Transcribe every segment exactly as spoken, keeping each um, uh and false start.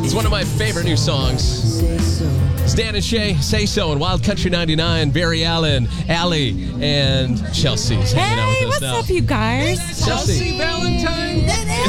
It's one of my favorite new songs. It's Dan and Shay, Say So, and Wild Country ninety-nine, Barry Allen, Allie, and Chelsea's hanging out Hey, with us what's now. up, you guys? Chelsea Valentine.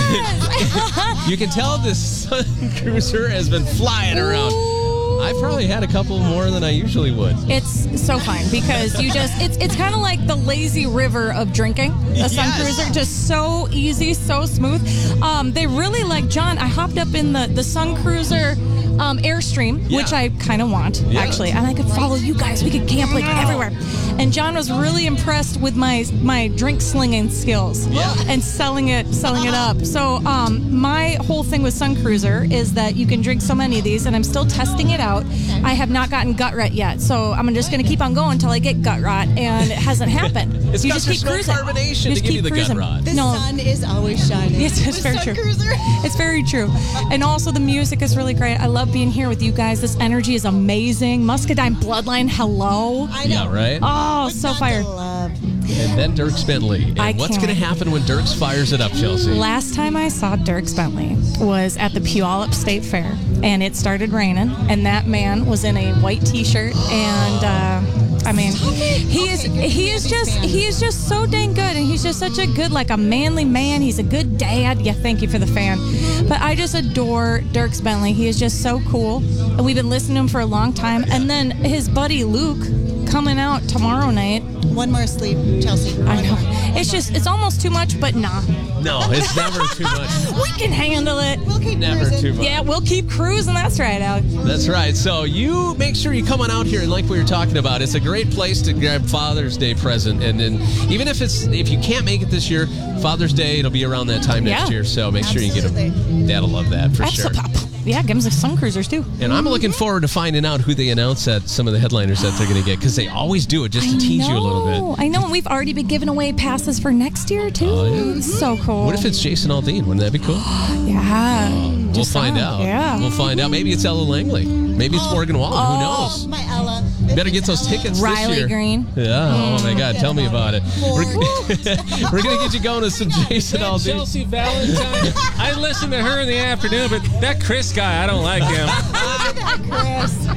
It is. You can tell this Sun Cruiser has been flying around. I've probably had a couple more than I usually would. It's so fun because you just, it's it's kind of like the lazy river of drinking. The Sun Yes. Cruiser, just so easy, so smooth. Um, they really like, John, I hopped up in the, the Sun Cruiser um, Airstream, Yeah. which I kind of want, Yeah. actually. And I could follow you guys. We could camp like everywhere. And John was really impressed with my my drink slinging skills Yeah. and selling it selling it up. So um, my whole thing with Sun Cruiser is that you can drink so many of these, and I'm still testing it out. I have not gotten gut rot yet, so I'm just going to keep on going until I get gut rot, and it hasn't happened. It's you because just keep there's no cruising. carbonation You to just give you keep the gut cruising. rot. The No. sun is always shining. Yes, it's With very Sun true. Cruiser. It's very true. And also the music is really great. I love being here with you guys. This energy is amazing. Muscadine Bloodline, hello. I know. Yeah, right? Oh, What's so not to fired. love? And then Dirks Bentley. And I what's can't. going to happen when Dirks fires it up, Chelsea? Last time I saw Dirks Bentley was at the Puyallup State Fair, and it started raining, and that man was in a white T-shirt, and uh, I mean, he is he is just he is just so dang good, and he's just such a good, like a manly man. He's a good dad. Yeah, thank you for the fan. But I just adore Dirks Bentley. He is just so cool, and we've been listening to him for a long time. And then his buddy Luke coming out tomorrow night. One more sleep, Chelsea. I know. It's just, it's almost too much, but nah. No, it's never too much. We can handle it. We'll keep Never cruising. too much. Yeah, we'll keep cruising. That's right, Alex. That's right. So you make sure you come on out here, and like we were talking about, it's a great place to grab Father's Day present. And then even if it's if you can't make it this year, Father's Day, it'll be around that time next Yeah. year. So make sure you get them. Absolutely. Dad'll love that for sure. Absolutely. Yeah, give them some Sun Cruisers, too. And I'm looking forward to finding out who they announce at some of the headliners that they're going to get, because they always do it just to I tease know. you a little bit. I know, and we've already been giving away passes for next year, too. Oh, yeah. It's so cool. What if it's Jason Aldean? Wouldn't that be cool? Yeah. We'll Just find saying. out. Yeah. We'll find out. Maybe it's Ella Langley. Maybe it's Morgan Wallen. Who Oh, knows? my Ella. Better get those tickets Riley this year. Green. Yeah. Oh my God. Tell me about it. Lord. We're, we're gonna get you going to some Jason That Aldean. Chelsea Valentine. I listen to her in the afternoon, but that Chris guy, I don't like him. Chris.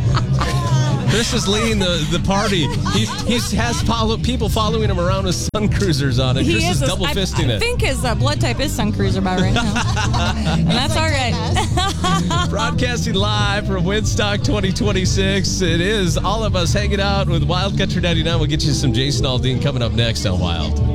Chris is leading the, the party. He he's has follow, people following him around with Sun Cruisers on it. Chris is, a- double I- fisting I it. think his uh, blood type is Sun Cruiser by right now. And that's all right. Broadcasting live from Woodstock twenty twenty-six. It is all of us hanging out with Wild Country ninety-nine. We'll get you some Jason Aldean coming up next on Wild.